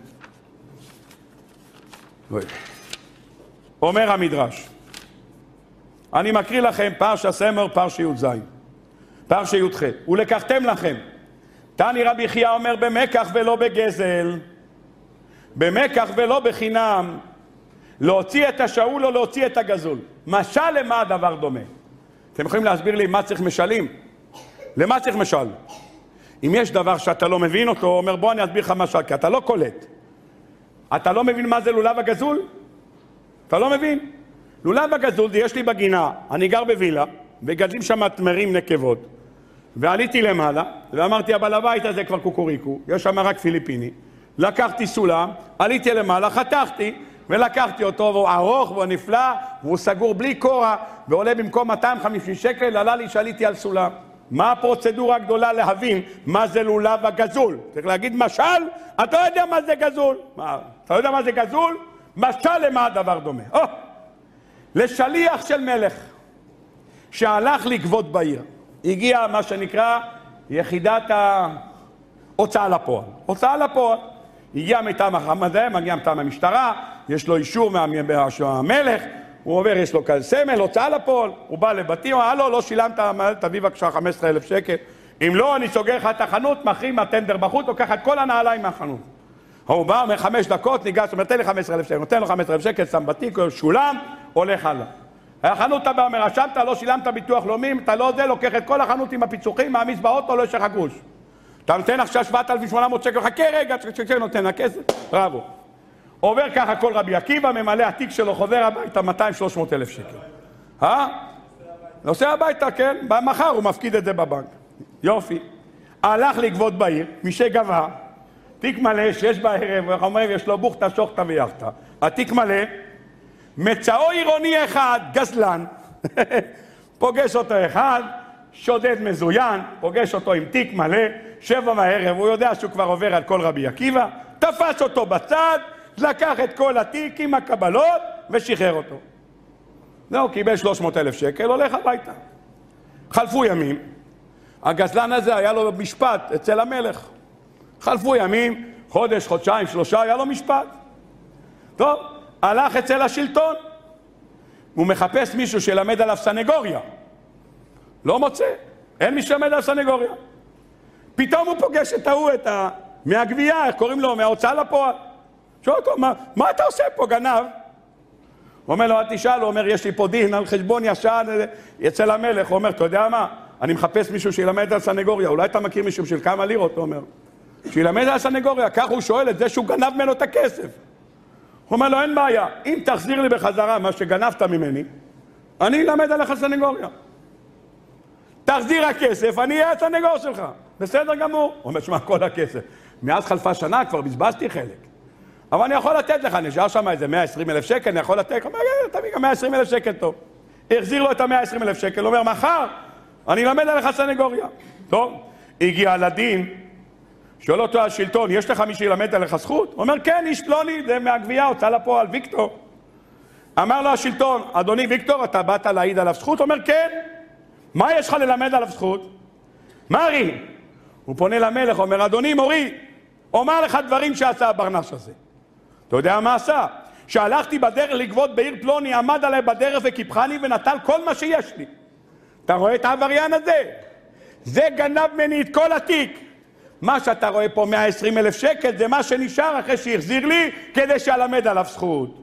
אומר המדרש, אני מקריא לכם פרשה סמואל, פרשה י"ז, פרשה י"ח, ולקחתם לכם. תני רבי חייא אומר במקח ולא בגזל, במקח ולא בחינם, להוציא את השאול או להוציא את הגזול. משל למה הדבר דומה? אתם יכולים להסביר לי מה צריך משלים? למה צריך משל? אם יש דבר שאתה לא מבין אותו, הוא אומר בוא אני אסביר לך משל, כי אתה לא קולט. אתה לא מבין מה זה לולב הגזול? אתה לא מבין? לולב הגזול זה יש לי בגינה, אני גר בווילה, וגדלים שם תמרים נקבות. ועליתי למעלה, ואמרתי, אבל הבית הזה כבר קוקוריקו, יש שם רק פיליפיני. לקחתי סולם, עליתי למעלה, חתכתי, ולקחתי אותו, והוא ארוך והוא נפלא, והוא סגור בלי קורה, ועולה במקום 250 שקל, עלה לי שעליתי על סולם. מה הפרוצדורה הגדולה להבין מה זה לולב הגזול? צריך להגיד משל, אתה לא יודע מה זה גזול. אתה לא יודע מה זה גזול? משל למה הדבר דומה? לשליח של מלך, שהלך לגבות בעיר. הגיע מה שנקרא יחידת ההוצאה לפועל. הוצאה לפועל. הגיע מטעם החמדה, מגיע מטעם המשטרה, יש לו אישור מהמלך, הוא עובר, יש לו כזה סמל, הוצאה לפועל, הוא בא לבתים, הלו, לא שילמת, תביא בבקשה 15,000 שקל. אם לא, אני סוגר לך את החנות, מחרים מהטנדר בחוץ, לוקח את כל הנעליים מהחנות. הוא בא, אומר 5 דקות, ניגש, אומר, תן לי 15,000 שקל, נותן לו 15,000 שקל, שם בתיק, שולם, הולך הלאה. החנות אתה בא, מרשמת, לא שילמת ביטוח לאומי, אתה לא זה, לוקח את כל החנות עם הפיצוחים, מעמיס באוטו, לא יש לך גרוש. אתה נותן עכשיו 7,800 שקל, חכה רגע, נותן לה כסף, בראבו. עובר ככה כל רבי עקיבא, ממלא התיק שלו, חוזר הביתה 200-300 אלף שקל. נוסע הביתה, כן, מחר הוא מפקיד את זה בבנק. יופי. הלך לגבות בעיר, מי שגבה, תיק מלא, 6 בערב, ואנחנו אומרים, יש לו בוכתה, שוכתה ויחתה. התיק מלא, מצאו עירוני אחד, גזלן, פוגש אותו אחד, שודד מזוין, פוגש אותו עם תיק מלא, 7 בערב, הוא יודע שהוא כבר עובר על כל רבי עקיבא, תפס אותו בצד, לקח את כל התיק עם הקבלות ושחרר אותו. זהו, קיבל 300,000 שקל, הולך הביתה. חלפו ימים, הגזלן הזה היה לו משפט אצל המלך. חלפו ימים, חודש, חודשיים, 3, היה לו משפט. טוב, הלך אצל השלטון, הוא מחפש מישהו שלמד עליו סנגוריה. לא מוצא, אין מי שלמד עליו סנגוריה. פתאום הוא פוגש את ההוא, מהגבייה, איך קוראים לו, מההוצאה לפועל. שואל אותו, מה אתה עושה פה, גנב? הוא אומר לו, אל תשאל, הוא אומר, יש לי פה דין על חשבון ישן אצל המלך. הוא אומר, אתה יודע מה? אני מחפש מישהו שילמד על סנגוריה. אולי אתה מכיר מישהו של כמה לירות? הוא אומר, שילמד על סנגוריה. כך הוא שואל את זה שהוא גנב ממנו את הכסף. הוא אומר לו, אין בעיה, אם תחזיר לי בחזרה מה שגנבת ממני, אני אלמד עליך סנגוריה. תחזיר הכסף, אני אהיה הסנגור שלך. בסדר גמור. הוא אומר, שמע, כל הכסף. מאז חלפה שנה כבר בזבזתי חלק. אבל אני יכול לתת לך, נשאר שם איזה 120,000 שקל, אני יכול לתת לך, תביא גם 120,000 שקל טוב. החזיר לו את ה-120,000 שקל, הוא אומר, מחר אני אלמד עליך סנגוריה. טוב, הגיע לדין, שואל אותו השלטון, יש לך מי שילמד עליך זכות? הוא אומר, כן, איש פלוני, זה מהגבייה, הוצאה לפועל, ויקטור. אמר לו השלטון, אדוני ויקטור, אתה באת להעיד עליו זכות? הוא אומר, כן. מה יש לך ללמד עליו זכות? מרי. הוא פונה למלך, אומר, אדוני מורי, אומר לך דברים שעשה הברנש הזה. אתה יודע מה עשה? שהלכתי בדרך לגבות בעיר פלוני, עמד עליי בדרך וקיפחני ונטל כל מה שיש לי. אתה רואה את העבריין הזה? זה גנב ממני את כל התיק. מה שאתה רואה פה 120,000 שקל זה מה שנשאר אחרי שהחזיר לי כדי שאלמד עליו זכות.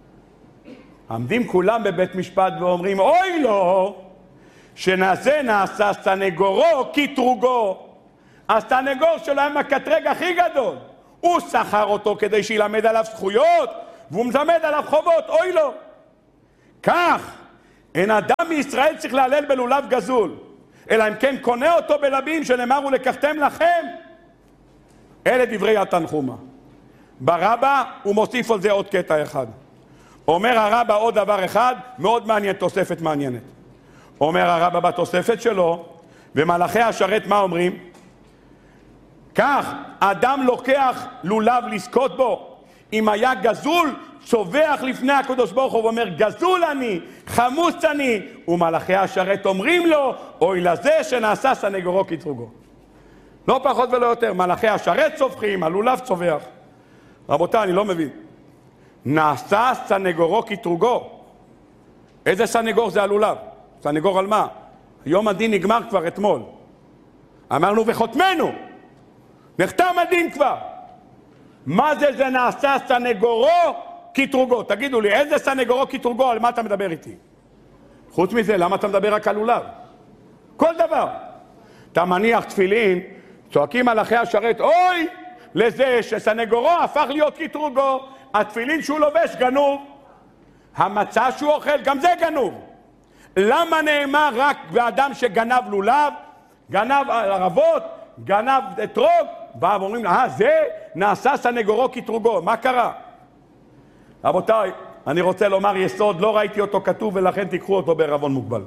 עמדים כולם בבית משפט ואומרים, אוי לו, שנעשה נעשה סנגורו כתרוגו. הסנגור שלו היה מקטרג הכי גדול. הוא שכר אותו כדי שילמד עליו זכויות, והוא מלמד עליו חובות, אוי לו. כך, אין אדם מישראל צריך להלל בלולב גזול, אלא אם כן קונה אותו בלבים שנאמר ולקחתם לכם. אלה דברי התנחומה. ברבא הוא מוסיף על זה עוד קטע אחד. אומר הרבא עוד דבר אחד, מאוד מעניין, תוספת מעניינת. אומר הרבא בתוספת שלו, ומלאכי השרת מה אומרים? כך, אדם לוקח לולב לזכות בו, אם היה גזול, צובח לפני הקדוש ברוך הוא ואומר, גזול אני, חמוץ אני, ומלאכי השרת אומרים לו, אוי לזה שנעשה סנגורו קטרוגו. לא פחות ולא יותר, מלאכי השרת צווחים, הלולב צובח. רבותיי, אני לא מבין. נעשה סנגורו קטרוגו. איזה סנגור זה הלולב? סנגור על מה? יום הדין נגמר כבר אתמול. אמרנו וחותמנו. נחתם הדין כבר. מה זה נעשה סנגורו קטרוגו? תגידו לי, איזה סנגורו קטרוגו? על מה אתה מדבר איתי? חוץ מזה, למה אתה מדבר רק על לולב? כל דבר. אתה מניח תפילין, צועקים מלאכי השרת, אוי! לזה שסנגורו הפך להיות קטרוגו, התפילין שהוא לובש גנוב, המצה שהוא אוכל, גם זה גנוב. למה נאמר רק באדם שגנב לולב, גנב ערבות, גנב אתרוג, בא ואומרים לה, זה נעשה סנגורו קטרוגו, מה קרה? רבותיי, אני רוצה לומר יסוד, לא ראיתי אותו כתוב ולכן תיקחו אותו בערבון מוגבל.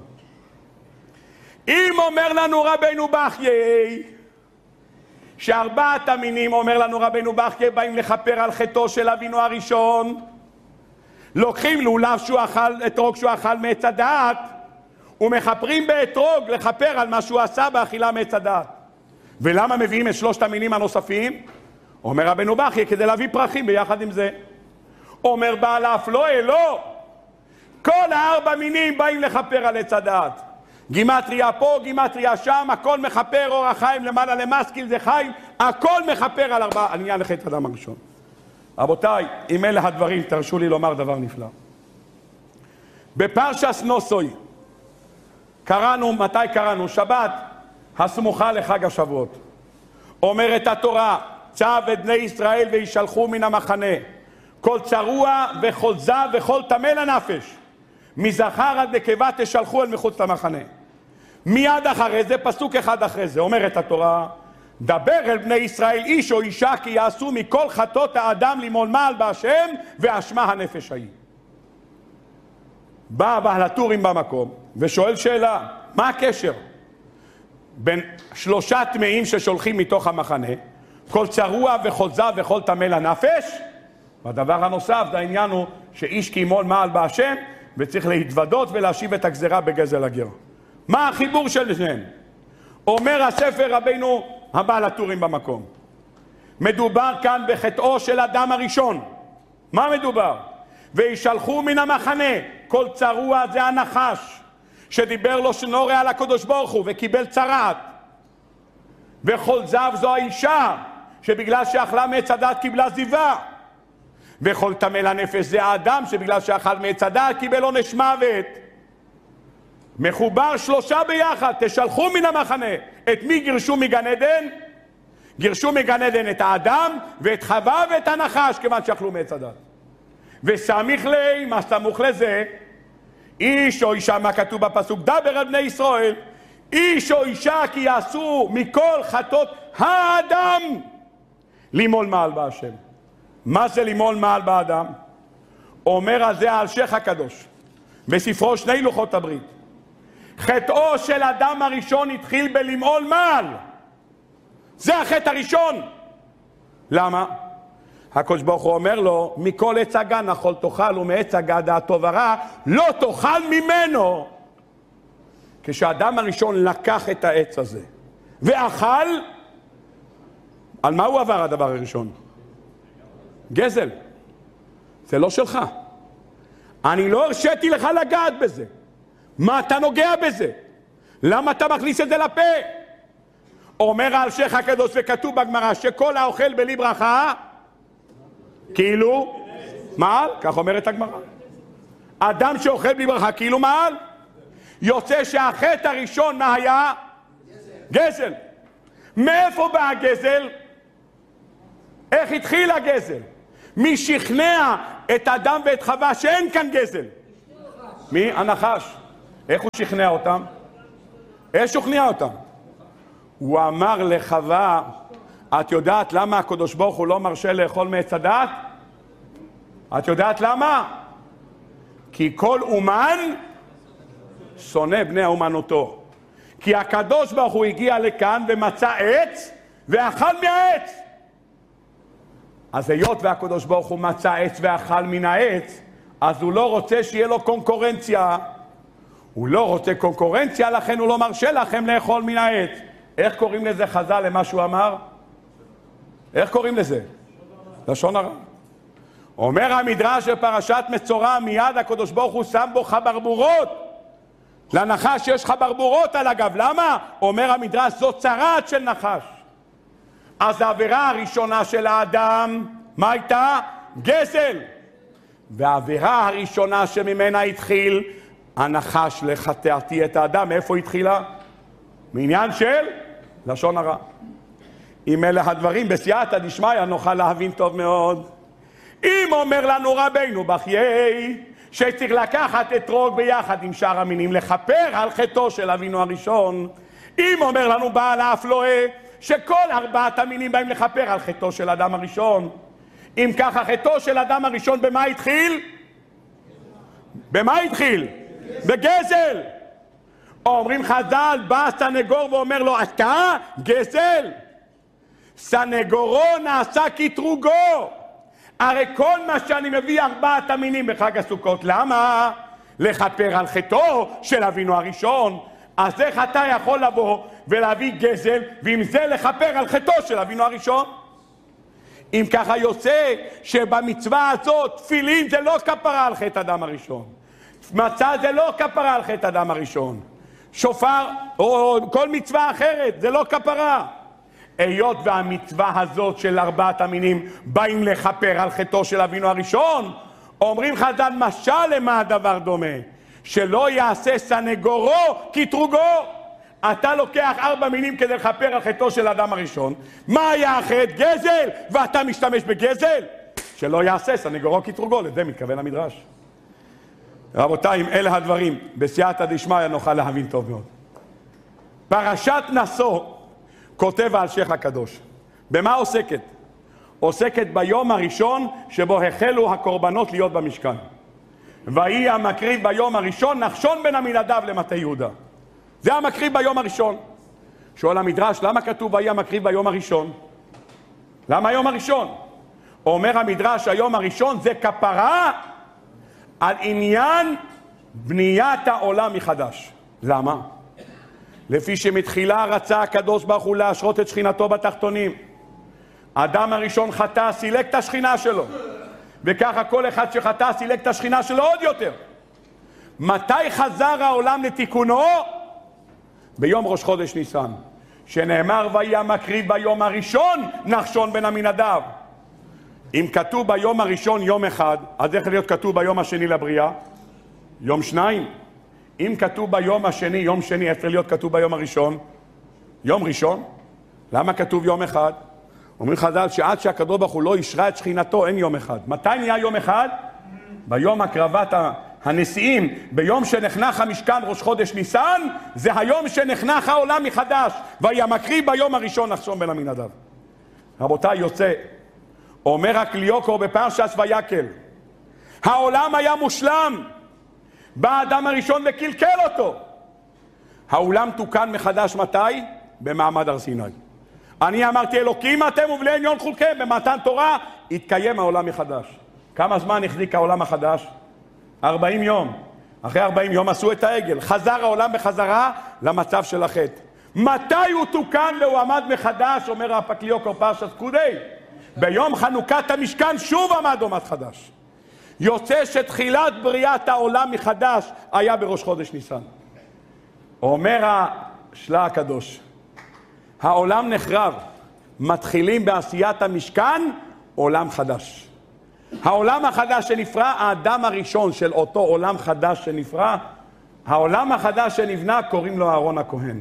אם אומר לנו רבינו בחיי, שארבעת המינים, אומר לנו רבינו בחיי, באים לכפר על חטאו של אבינו הראשון, לוקחים לולב שהוא אכל, אתרוג שהוא אכל מעץ הדעת, ומחפרים באתרוג לכפר על מה שהוא עשה באכילה מעץ הדעת. ולמה מביאים את שלושת המינים הנוספים? אומר רבינו בחיי, כדי להביא פרחים ביחד עם זה. אומר בעל אף לא אלו, כל הארבע מינים באים לכפר על עץ הדעת. גימטריה פה, גימטריה שם, הכל מחפר, אור החיים למעלה למסקיל זה חיים, הכל מחפר על עניין לחטא אדם הראשון. רבותיי, אם אלה הדברים, תרשו לי לומר דבר נפלא. בפרשס נוסוי, קראנו, מתי קראנו? שבת הסמוכה לחג השבועות. אומרת התורה, צו את בני ישראל וישלחו מן המחנה, כל צרוע וכל זב וכל טמא לנפש, מזכר עד נקבה תשלחו אל מחוץ למחנה. מיד אחרי זה, פסוק אחד אחרי זה, אומרת התורה, דבר אל בני ישראל איש או אישה כי יעשו מכל חטאות האדם למול מעל בהשם ואשמה הנפש ההיא. בא בעל הטורים במקום ושואל שאלה, מה הקשר בין שלושה טמאים ששולחים מתוך המחנה, כל צרוע וכל זב וכל טמא לנפש? והדבר הנוסף, זה העניין הוא שאיש כי ימול מעל בהשם וצריך להתוודות ולהשיב את הגזרה בגזל הגר. מה החיבור של שניהם? אומר הספר רבינו הבעל הטורים במקום, מדובר כאן בחטאו של אדם הראשון. מה מדובר? וישלחו מן המחנה, כל צרוע זה הנחש שדיבר לו שנורא על הקדוש ברוך הוא וקיבל צרעת, וכל זב זו האישה שבגלל שאכלה מעץ הדעת קיבלה זיווה, וכל טמא לנפש זה האדם שבגלל שאכל מעץ הדעת קיבל עונש מוות. מחובר שלושה ביחד, תשלחו מן המחנה. את מי גירשו מגן עדן? גירשו מגן עדן את האדם ואת חווה ואת הנחש כיוון שאכלו מעץ הדעת. וסמיך לי, מה סמוך לזה? איש או אישה, מה כתוב בפסוק? דבר על בני ישראל, איש או אישה כי יעשו מכל חטאות האדם למול מעל בהשם. מה זה למול מעל באדם? אומר על זה האלשיך הקדוש בספרו שני לוחות הברית, חטאו של אדם הראשון התחיל בלמעול מעל. זה החטא הראשון. למה? הקדוש ברוך הוא אומר לו, מכל עץ הגן אכול תאכל ומעץ הגן הטוב ורע לא תאכל ממנו. כשאדם הראשון לקח את העץ הזה ואכל, על מה הוא עבר הדבר הראשון? גזל. זה לא שלך. אני לא הרשיתי לך לגעת בזה. מה אתה נוגע בזה? למה אתה מכניס את זה לפה? אומר האלשיך הקדוש וכתוב בגמרא שכל האוכל בלי ברכה כאילו מעל, כך אומרת הגמרא. אדם שאוכל בלי ברכה כאילו מעל. יוצא שהחטא הראשון מה היה? גזל. מאיפה בא הגזל? איך התחיל הגזל? מי שכנע את אדם ואת חווה שאין כאן גזל? מי? הנחש. איך הוא שכנע אותם? איך שוכנע אותם? הוא אמר לחווה, את יודעת למה הקדוש ברוך הוא לא מרשה לאכול מעץ הדעת? את יודעת למה? כי כל אומן שונא בני אומנותו. כי הקדוש ברוך הוא הגיע לכאן ומצא עץ ואכל מהעץ. אז היות והקדוש ברוך הוא מצא עץ ואכל מן העץ, אז הוא לא רוצה שיהיה לו קונקורנציה. הוא לא רוצה קונקורנציה, לכן הוא לא מרשה לכם לאכול מן העץ. איך קוראים לזה חז"ל למה שהוא אמר? איך קוראים לזה? לשון הרע. אומר המדרש בפרשת מצורע, מיד הקדוש ברוך הוא שם בו חברבורות. לנחש יש חברבורות על הגב. למה? אומר המדרש, זו צרעת של נחש. אז העבירה הראשונה של האדם, מה הייתה? גזל. והעבירה הראשונה שממנה התחיל הנחש לחטאתי את האדם, מאיפה התחילה? מעניין של לשון הרע. אם אלה הדברים בסייעתא דשמיא נוכל להבין טוב מאוד. אם אומר לנו רבינו בחיי שצריך לקחת אתרוג ביחד עם שאר המינים לכפר על חטאו של אבינו הראשון, אם אומר לנו בעל האפלואה שכל ארבעת המינים באים לכפר על חטאו של אדם הראשון, אם ככה חטאו של אדם הראשון במה התחיל? במה התחיל? בגזל. אומרים חז"ל, בא סנגור ואומר לו, אתה גזל. סנגורו נעשה כתרוגו. הרי כל מה שאני מביא ארבעת המינים בחג הסוכות, למה? לכפר על חטאו של אבינו הראשון. אז איך אתה יכול לבוא ולהביא גזל ועם זה לכפר על חטאו של אבינו הראשון? אם ככה יוצא שבמצווה הזאת תפילין זה לא כפרה על חטא אדם הראשון, מצה זה לא כפרה על חטא אדם הראשון, שופר או כל מצווה אחרת זה לא כפרה. היות והמצווה הזאת של ארבעת המינים באים לכפר על חטאו של אבינו הראשון, אומרים חז"ל, משל למה הדבר דומה? שלא יעשה סנגורו כתרוגו. אתה לוקח 4 מינים כדי לכפר על חטאו של האדם הראשון, מה היה החטא? גזל, ואתה משתמש בגזל? שלא יעשה סנגורו כתרוגו. לזה מתכוון המדרש. רבותיי, אם אלה הדברים בסייעתא דשמיא נוכל להבין טוב מאוד. פרשת נשוא כותב האלשיך הקדוש. במה עוסקת? עוסקת ביום הראשון שבו החלו הקורבנות להיות במשכן. ויהי המקריב ביום הראשון נחשון בן עמינדב למטה יהודה. זה המקריב ביום הראשון. שואל המדרש, למה כתוב ויהי המקריב ביום הראשון? למה היום הראשון? אומר המדרש, היום הראשון זה כפרה על עניין בניית העולם מחדש. למה? לפי שמתחילה רצה הקדוש ברוך הוא להשרות את שכינתו בתחתונים. האדם הראשון חטא, סילק את השכינה שלו, וככה כל אחד שחטא סילק את השכינה שלו עוד יותר. מתי חזר העולם לתיקונו? ביום ראש חודש ניסן, שנאמר ויהי המקריב ביום הראשון נחשון בן עמינדב. אם כתוב ביום הראשון יום אחד, אז איך להיות כתוב ביום השני לבריאה? יום 2. אם כתוב ביום השני יום שני, איך להיות כתוב ביום הראשון? יום ראשון. למה כתוב יום אחד? אומרים חז"ל שעד שהקדוש ברוך הוא לא ישרה את שכינתו אין יום אחד. מתי נהיה יום אחד? ביום הקרבת הנשיאים, ביום שנחנך המשכן ראש חודש ניסן, זה היום שנחנך העולם מחדש. ויהי המקריב ביום הראשון נחשון בן עמינדב. רבותיי, יוצא אומר הקליוקור בפרשת ויקל, העולם היה מושלם, בא האדם הראשון וקלקל אותו. העולם תוקן מחדש מתי? במעמד הר סיני. אני אמרתי אלוקים אתם ובלי עניון חולכם, במתן תורה התקיים העולם מחדש. כמה זמן החזיק העולם החדש? 40 יום. אחרי 40 יום עשו את העגל, חזר העולם בחזרה למצב של החטא. מתי הוא תוקן והועמד מחדש? אומר הפקליוקור פרשת פקודי, ביום חנוכת המשכן שוב עמד עומד חדש. יוצא שתחילת בריאת העולם מחדש היה בראש חודש ניסן. אומר השלה הקדוש, העולם נחרב, מתחילים בעשיית המשכן עולם חדש. העולם החדש שנפרע, האדם הראשון של אותו עולם חדש שנפרע, העולם החדש שנבנה קוראים לו אהרון הכהן.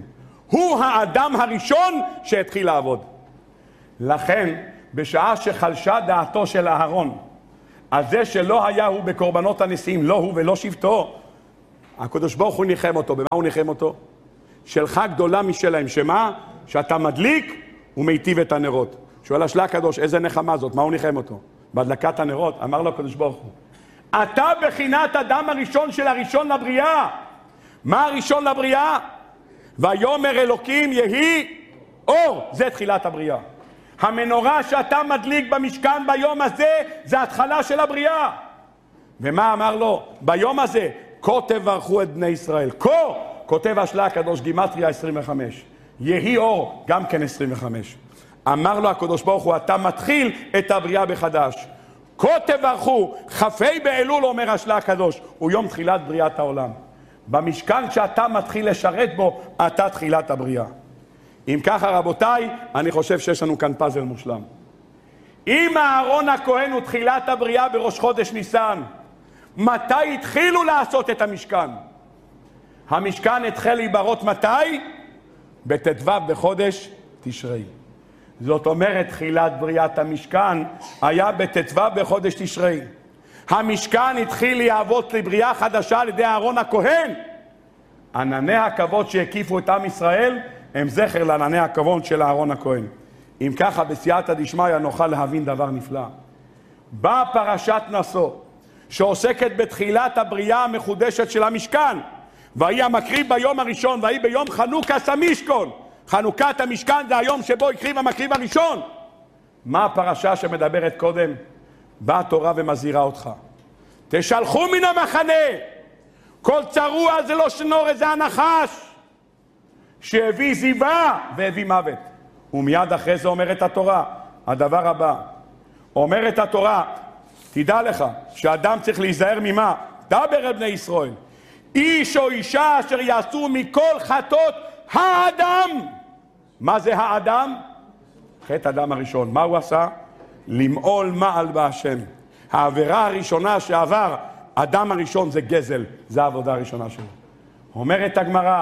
הוא האדם הראשון שהתחיל לעבוד. לכן, בשעה שחלשה דעתו של אהרון, על זה שלא היה הוא בקורבנות הנשיאים, לא הוא ולא שבטו, הקדוש ברוך הוא ניחם אותו. במה הוא ניחם אותו? שלך גדולה משלהם. שמה? שאתה מדליק ומיטיב את הנרות. שואל השלה הקדוש, איזה נחמה זאת? מה הוא ניחם אותו? בהדלקת הנרות. אמר לו הקדוש ברוך הוא, אתה בחינת אדם הראשון של הראשון לבריאה. מה הראשון לבריאה? ויאמר אלוקים יהי אור. זה תחילת הבריאה. המנורה שאתה מדליק במשכן ביום הזה, זה התחלה של הבריאה. ומה אמר לו? ביום הזה, כה תברכו את בני ישראל. כה, כותב השלה הקדוש, גימטריה 25. יהי אור, גם כן 25. אמר לו הקדוש ברוך הוא, אתה מתחיל את הבריאה בחדש. כה תברכו, כ"ה באלול, אומר השלה הקדוש, הוא יום תחילת בריאת העולם. במשכן שאתה מתחיל לשרת בו, אתה תחילת הבריאה. אם ככה רבותיי, אני חושב שיש לנו כאן פאזל מושלם. אם אהרון הכהן הוא תחילת הבריאה בראש חודש ניסן, מתי התחילו לעשות את המשכן? המשכן התחיל להיברות מתי? בט"ו בחודש תשרי. זאת אומרת, תחילת בריאת המשכן היה בט"ו בחודש תשרי. המשכן התחיל לעבוד לבריאה חדשה על ידי אהרון הכהן. ענני הכבוד שהקיפו את עם ישראל הם זכר לענני הכבוד של אהרון הכהן. אם ככה, בסייעתא דשמיא נוכל להבין דבר נפלא. באה פרשת נשוא, שעוסקת בתחילת הבריאה המחודשת של המשכן. והיא המקריב ביום הראשון, והיא ביום חנוכה סמישכון. חנוכת המשכן זה היום שבו הקריב המקריב הראשון. מה הפרשה שמדברת קודם? באה התורה ומזהירה אותך. תשלחו מן המחנה. כל צרוע זה לא שנור, זה הנחש. שהביא זיווה והביא מוות. ומיד אחרי זה אומרת התורה, הדבר הבא. אומרת התורה, תדע לך שאדם צריך להיזהר ממה? דבר אל בני ישראל. איש או אישה אשר יעשו מכל חטאות האדם. מה זה האדם? חטא אדם הראשון. מה הוא עשה? למעול מעל בהשם. העבירה הראשונה שעבר אדם הראשון זה גזל. זה העבודה הראשונה שלו. אומרת הגמרא,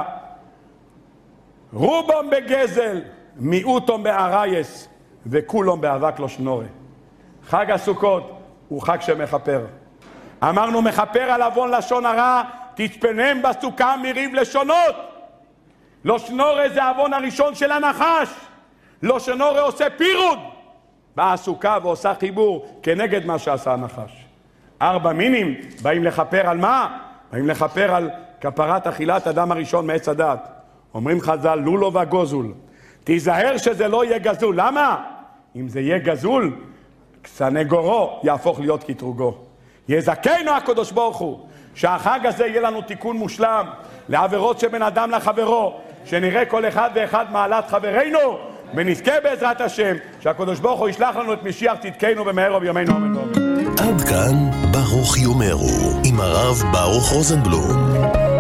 רובם בגזל, מיעוטם בארייס, וכולם באבק לא שנורה. חג הסוכות הוא חג שמחפר. אמרנו מחפר על עוון לשון הרע, תצפנם בסוכה מריב לשונות. לא שנורה זה העוון הראשון של הנחש. לא שנורה עושה פירוד. באה הסוכה ועושה חיבור כנגד מה שעשה הנחש. 4 מינים באים לחפר על מה? באים לחפר על כפרת אכילת אדם הראשון מעץ הדעת. אומרים חז"ל, לולו וגוזול. תיזהר שזה לא יהיה גזול. למה? אם זה יהיה גזול, סנגורו יהפוך להיות קטרוגו. יזכנו הקדוש ברוך הוא, שהחג הזה יהיה לנו תיקון מושלם לעבירות שבין אדם לחברו, שנראה כל אחד ואחד מעלת חברינו, ונזכה בעזרת השם, שהקדוש ברוך הוא ישלח לנו את משיח צדקנו במהרה בימינו אמן ואמן. עד כאן ברוך יאמרו, עם הרב ברוך רוזנבלום.